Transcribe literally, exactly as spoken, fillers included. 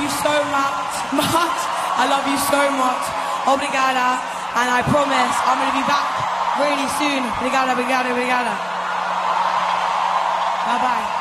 you so much, much. I love you so much. Obrigada. And I promise I'm going to be back really soon. Obrigada, obrigada, obrigada. Bye-bye.